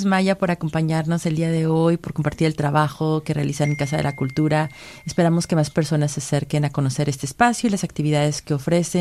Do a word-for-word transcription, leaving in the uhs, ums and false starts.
gracias, Maya, por acompañarnos el día de hoy, por compartir el trabajo que realizan en Casa de la Cultura. Esperamos que más personas se acerquen a conocer este espacio y las actividades que ofrecen.